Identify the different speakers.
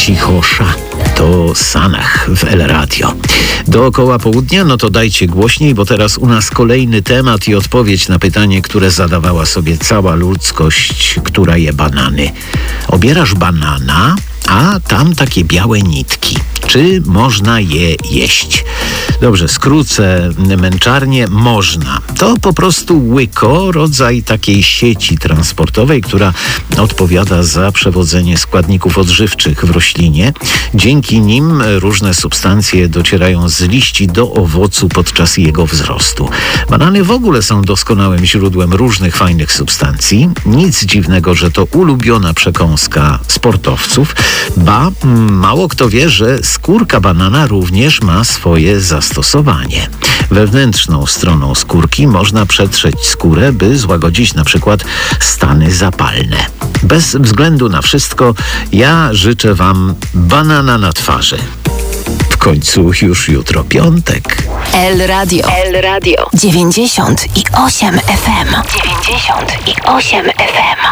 Speaker 1: cichosza. To Sanach w El Radio. Dookoła południa, no to dajcie głośniej, bo teraz u nas kolejny temat i odpowiedź na pytanie, które zadawała sobie cała ludzkość, która je banany. Obierasz banana, a tam takie białe nitki. Czy można je jeść? Dobrze, skrócę męczarnię. Można. To po prostu łyko, rodzaj takiej sieci transportowej, która odpowiada za przewodzenie składników odżywczych w roślinie. Dzięki nim różne substancje docierają z liści do owocu podczas jego wzrostu. Banany w ogóle są doskonałym źródłem różnych fajnych substancji. Nic dziwnego, że to ulubiona przekąska sportowców. Ba, mało kto wie, że skórka banana również ma swoje zastosowanie. Wewnętrzną stroną skórki można przetrzeć skórę, by złagodzić na przykład stany zapalne. Bez względu na wszystko, ja życzę Wam banana na twarzy. W końcu już jutro piątek.
Speaker 2: El Radio. 98 FM. 98 FM.